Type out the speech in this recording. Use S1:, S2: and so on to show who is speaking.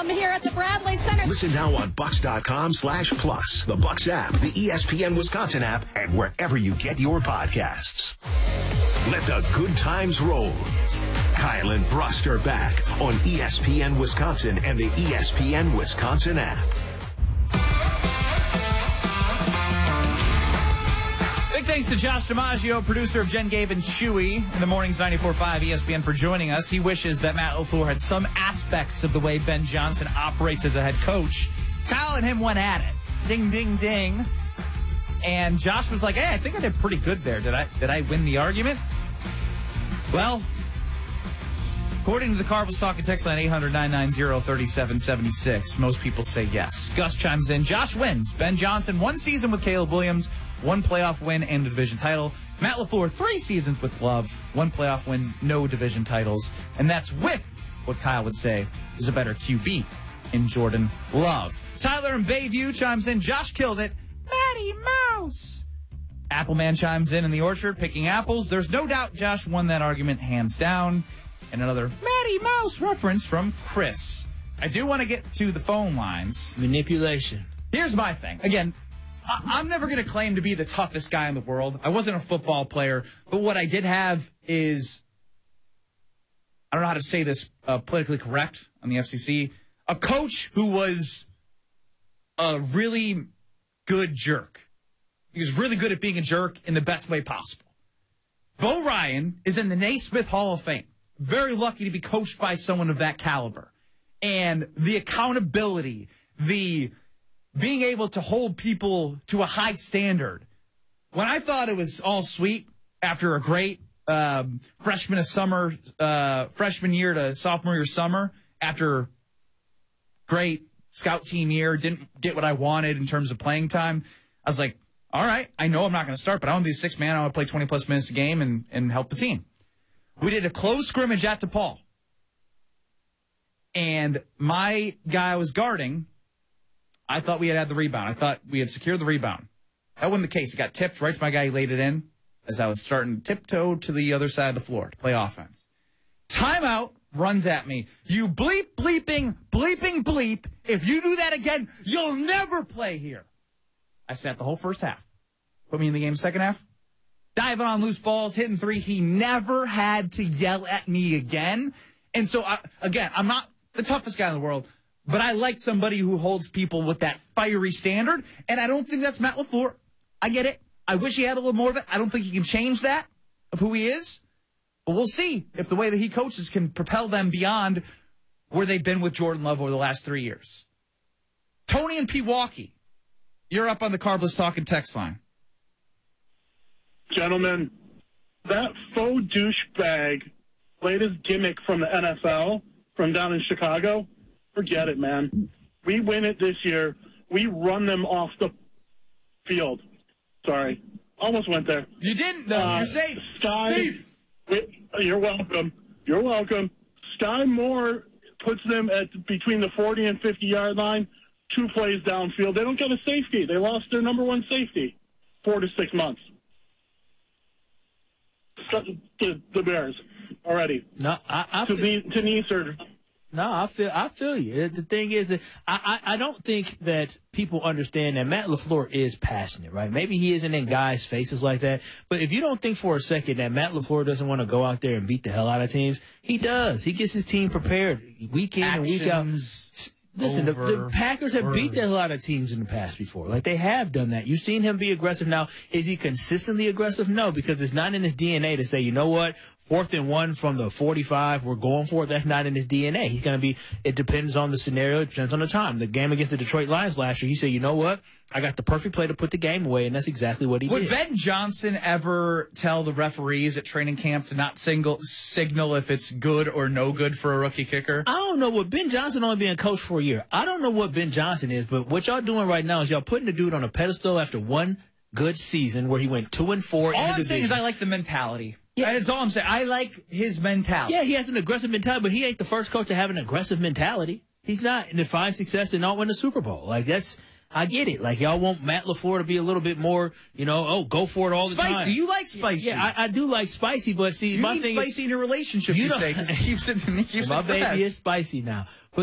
S1: from here at the Bradley Center.
S2: Listen now on Bucks.com/plus, the Bucks app, the ESPN Wisconsin app, and wherever you get your podcasts. Let the good times roll. Kyle and Frost are back on ESPN Wisconsin and the ESPN Wisconsin app.
S3: Big thanks to Josh DiMaggio, producer of Jen, Gabe, and Chewy in the mornings 94.5 ESPN for joining us. He wishes that Matt LaFleur had some aspects of the way Ben Johnson operates as a head coach. Kyle and him went at it. Ding, ding, ding. And Josh was like, hey, I think I did pretty good there. Did I win the argument? Well, according to the Cardinals Talking text line 800-990-3776, most people say yes. Gus chimes in. Josh wins. Ben Johnson, 1 season with Caleb Williams, 1 playoff win and a division title. Matt LaFleur, 3 seasons with Love, 1 playoff win, no division titles. And that's with what Kyle would say is a better QB in Jordan Love. Tyler in Bayview chimes in. Josh killed it. Matty Mouse. Appleman chimes in the orchard, picking apples. There's no doubt Josh won that argument hands down. And another Matty Mouse reference from Chris. I do want to get to the phone lines.
S4: Manipulation.
S3: Here's my thing. Again, I'm never going to claim to be the toughest guy in the world. I wasn't a football player. But what I did have is, I don't know how to say this politically correct on the FCC, a coach who was a really good jerk. He was really good at being a jerk in the best way possible. Bo Ryan is in the Naismith Hall of Fame. Very lucky to be coached by someone of that caliber. And the accountability, the being able to hold people to a high standard. When I thought it was all sweet after a great freshman year to sophomore year summer, after great scout team year, didn't get what I wanted in terms of playing time, I was like, all right, I know I'm not going to start, but I want to be a 6 man. I want to play 20-plus minutes a game and help the team. We did a close scrimmage at DePaul. And my guy I was guarding, I thought we had the rebound. I thought we had secured the rebound. That wasn't the case. It got tipped right to my guy. He laid it in as I was starting to tiptoe to the other side of the floor to play offense. Timeout runs at me. You bleep, bleeping, bleeping, bleep. If you do that again, you'll never play here. I sat the whole first half. Put me in the game second half. Diving on loose balls, hitting 3. He never had to yell at me again. And so, again, I'm not the toughest guy in the world, but I like somebody who holds people with that fiery standard. And I don't think that's Matt LaFleur. I get it. I wish he had a little more of it. I don't think he can change that of who he is. But we'll see if the way that he coaches can propel them beyond where they've been with Jordan Love over the last 3 years. Tony in Pewaukee, you're up on the Carbless Talking text line.
S5: Gentlemen, that faux douchebag latest gimmick from the NFL from down in Chicago, forget it, man. We win it this year. We run them off the field. Sorry. Almost went there.
S3: You didn't, though. You're safe. Safe.
S5: You're welcome. You're welcome. Sky Moore puts them at between the 40 and 50-yard line, 2 plays downfield. They don't get a safety. They lost their number 1 safety, 4 to 6 months. The Bears already.
S4: No, I
S5: to Neisser.
S4: No, I feel you. The thing is that I don't think that people understand that Matt LaFleur is passionate, right? Maybe he isn't in guys' faces like that. But if you don't think for a second that Matt LaFleur doesn't want to go out there and beat the hell out of teams, he does. He gets his team prepared week in and week out. Listen, the Packers have beat the hell out of teams in the past before. Like, they have done that. You've seen him be aggressive. Now, is he consistently aggressive? No, because it's not in his DNA to say, you know what, 4th and 1 from the 45, we're going for it. That's not in his DNA. He's going to be, it depends on the scenario. It depends on the time. The game against the Detroit Lions last year, he said, you know what, I got the perfect play to put the game away, and that's exactly what he did.
S3: Would Ben Johnson ever tell the referees at training camp to not signal if it's good or no good for a rookie kicker?
S4: I don't know what Ben Johnson only being coached for a year. I don't know what Ben Johnson is, but what y'all doing right now is y'all putting the dude on a pedestal after one good season where he went 2-4.
S3: All I'm saying is I like the mentality. Yeah. That's all I'm saying. I like his mentality.
S4: Yeah, he has an aggressive mentality, but he ain't the first coach to have an aggressive mentality. He's not. And to find success and not win the Super Bowl. Like, that's, I get it. Like, y'all want Matt LaFleur to be a little bit more, go for it all the time.
S3: Spicy. You like spicy.
S4: Yeah, I do like spicy, but see,
S3: my thing is spicy in a relationship, you say, because it keeps it fresh.
S4: My baby is spicy now. But